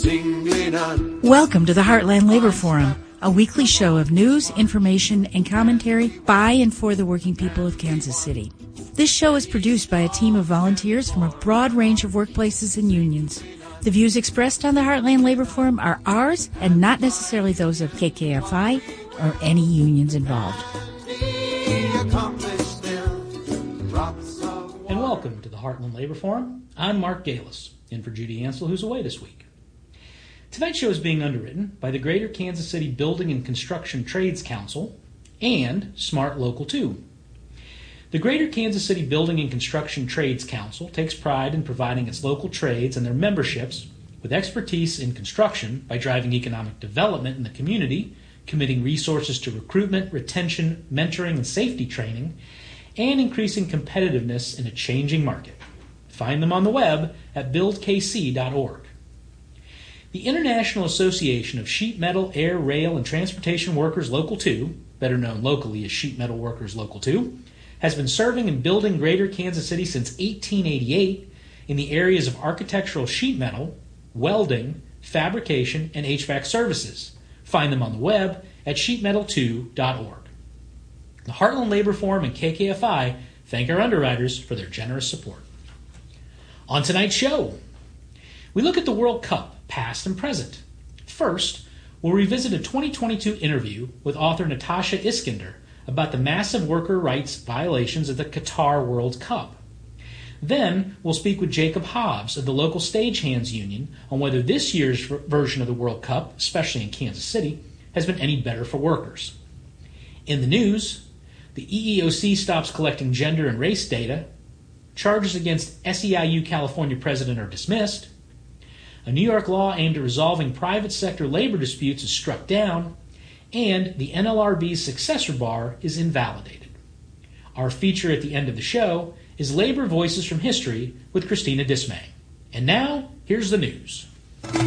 Welcome to the Heartland Labor Forum, a weekly show of news, information, and commentary by and for the working people of Kansas City. This show is produced by a team of volunteers from a broad range of workplaces and unions. The views expressed on the Heartland Labor Forum are ours and not necessarily those of KKFI or any unions involved. And welcome to the Heartland Labor Forum. I'm Mark Galis, in for Judy Ansel, who's away this week. Tonight's show is being underwritten by the Greater Kansas City Building and Construction Trades Council and Smart Local 2. The Greater Kansas City Building and Construction Trades Council takes pride in providing its local trades and their memberships with expertise in construction by driving economic development in the community, committing resources to recruitment, retention, mentoring, and safety training, and increasing competitiveness in a changing market. Find them on the web at buildkc.org. The International Association of Sheet Metal, Air, Rail, and Transportation Workers Local 2, better known locally as Sheet Metal Workers Local 2, has been serving and building Greater Kansas City since 1888 in the areas of architectural sheet metal, welding, fabrication, and HVAC services. Find them on the web at sheetmetal2.org. The Heartland Labor Forum and KKFI thank our underwriters for their generous support. On tonight's show, we look at the World Cup, past and present. First, we'll revisit a 2022 interview with author Natasha Iskander about the massive worker rights violations of the Qatar World Cup. Then, we'll speak with Jacob Hobbs of the local Stagehands Union on whether this year's version of the World Cup, especially in Kansas City, has been any better for workers. In the news, the EEOC stops collecting gender and race data, charges against SEIU California president are dismissed, a New York law aimed at resolving private sector labor disputes is struck down, and the NLRB's successor bar is invalidated. Our feature at the end of the show is Labor Voices from History with Christina Dismay. And now, here's the news.